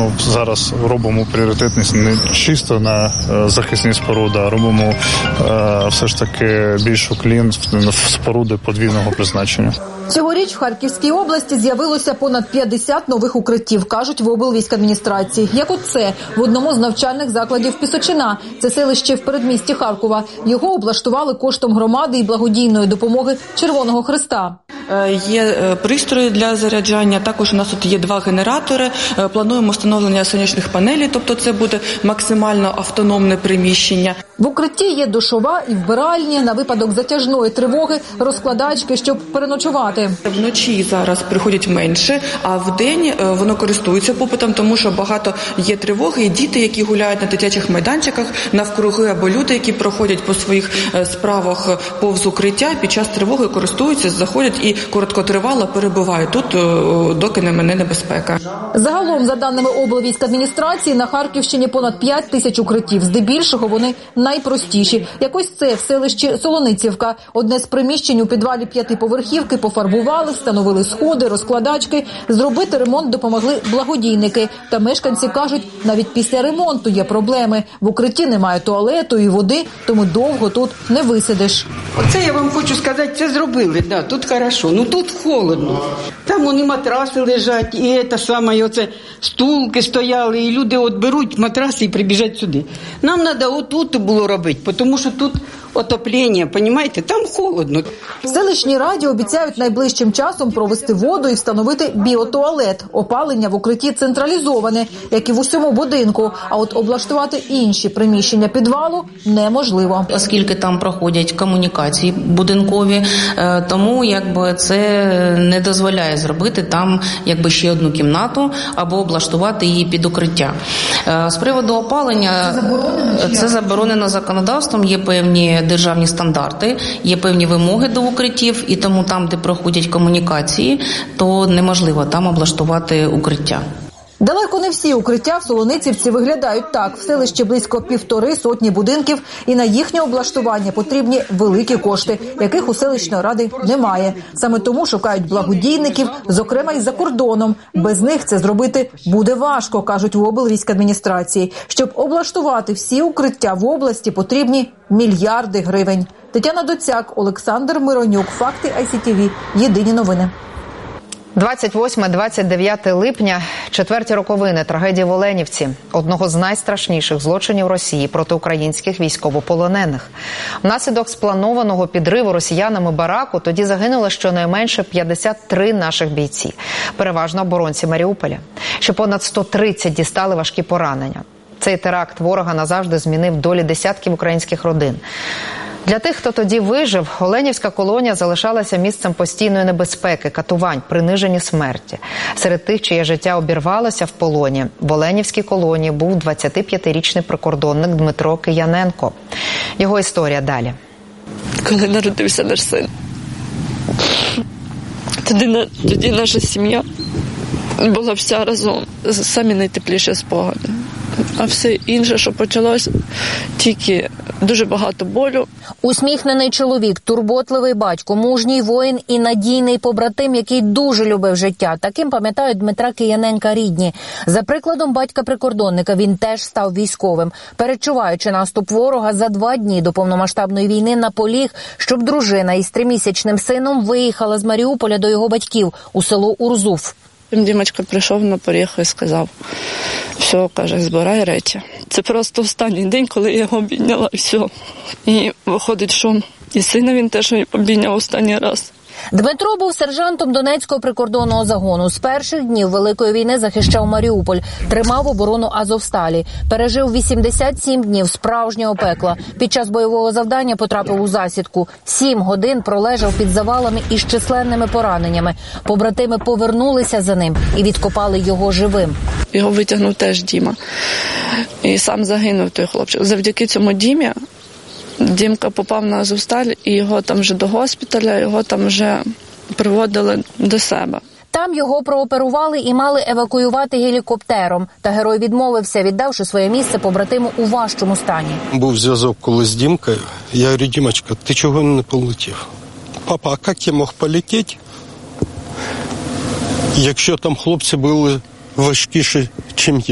зараз робимо пріоритетність не чисто на захисні споруди, а робимо все ж таки більш уклін в споруди подвійного призначення. Цьогоріч в Харківській області з'явилося понад 50 нових укриттів, кажуть в облвійськадміністрації. Як оце в одному з навчальних закладів Пісочина. Це селище в передмісті Харкова. Його облаштували коштом громади і благодійної допомоги Червоного Хреста. Є пристрої для заряджання, також у нас тут є 2 генератори. Плануємо встановлення сонячних панелей, тобто це буде максимально автономне приміщення. В укритті є душова і вбиральні, на випадок затяжної тривоги, розкладачки, щоб переночувати. Вночі зараз приходять менше, а вдень воно користується попитом, тому що багато є тривоги, і діти, які гуляють на дитячих майданчиках, навкруги, або люди, які проходять по своїх справах повз укриття, під час тривоги користуються, заходять і короткотривало перебувають тут, доки не мине небезпека. Загалом, за даними облвійськадміністрації, на Харківщині понад 5 тисяч укриттів. Здебільшого вони найпростіші. Якось це в селищі Солоницівка. Одне з приміщень у підвалі 5-поверхівки пофарбували, встановили сходи, розкладачки. Зробити ремонт допомогли благодійники. Та мешканці кажуть, навіть після ремонту є проблеми. В укритті немає туалету і води, тому довго тут не висидиш. Оце я вам хочу сказати, це зробили, да, тут хорошо, ну тут холодно. Там вони матраси лежать, і це саме, і оце стулки стояли, і люди от беруть матраси і прибіжать сюди. Нам треба отут було робити, тому що тут отоплення, розумієте, там холодно. В селищній раді обіцяють найближчим часом провести воду і встановити біотуалет. Опалення в укритті централізоване, як і в усьому будинку. А от облаштувати інші приміщення підвалу неможливо. Оскільки там проходять комунікації будинкові, тому це не дозволяє зробити там ще одну кімнату або облаштувати її під укриття. З приводу опалення, це заборонено законодавством, є певні державні стандарти, є певні вимоги до укриттів, і тому там, де проходять комунікації, то неможливо там облаштувати укриття. Далеко не всі укриття в Солоницівці виглядають так. В селищі близько 150 будинків, і на їхнє облаштування потрібні великі кошти, яких у селищної ради немає. Саме тому шукають благодійників, зокрема і за кордоном. Без них це зробити буде важко, кажуть в облвійськадміністрації. Щоб облаштувати всі укриття в області, потрібні мільярди гривень. Тетяна Доцяк, Олександр Миронюк, Факти ICTV. Єдині новини. 28-29 липня – четверті роковини трагедії в Оленівці, одного з найстрашніших злочинів Росії проти українських військовополонених. Внаслідок спланованого підриву росіянами бараку тоді загинуло щонайменше 53 наших бійці, переважно оборонці Маріуполя. Ще понад 130 дістали важкі поранення. Цей теракт ворога назавжди змінив долі десятків українських родин. Для тих, хто тоді вижив, Оленівська колонія залишалася місцем постійної небезпеки, катувань, принижень і смерті. Серед тих, чиє життя обірвалося в полоні, в Оленівській колонії був 25-річний прикордонник Дмитро Кияненко. Його історія далі. Коли народився наш син, тоді наша сім'я була вся разом. Самі найтепліші спогади. А все інше, що почалось, тільки дуже багато болю. Усміхнений чоловік, турботливий батько, мужній воїн і надійний побратим, який дуже любив життя. Таким пам'ятають Дмитра Кияненка рідні. За прикладом батька-прикордонника, він теж став військовим. Перечуваючи наступ ворога, за 2 дні до повномасштабної війни наполіг, щоб дружина із 3-місячним сином виїхала з Маріуполя до його батьків у село Урзув. Дімочка прийшов на поріг і сказав: все, каже, збирай речі. Це просто останній день, коли я його обійняла, і все. І виходить, що і сина він теж обійняв останній раз. Дмитро був сержантом Донецького прикордонного загону. З перших днів Великої війни захищав Маріуполь, тримав оборону Азовсталі. Пережив 87 днів справжнього пекла. Під час бойового завдання потрапив у засідку. 7 годин пролежав під завалами із численними пораненнями. Побратими повернулися за ним і відкопали його живим. Його витягнув теж Діма. І сам загинув той хлопчик. Завдяки цьому Дімі Дімка попав на Азовсталь, і його там вже до госпіталя, його там вже приводили до себе. Там його прооперували і мали евакуювати гелікоптером. Та герой відмовився, віддавши своє місце побратиму у важчому стані. Був зв'язок коли з Дімкою. Я говорю: Дімочка, ти чого не полетів? Папа, а як я мог полетіти, якщо там хлопці були важкіші, ніж я?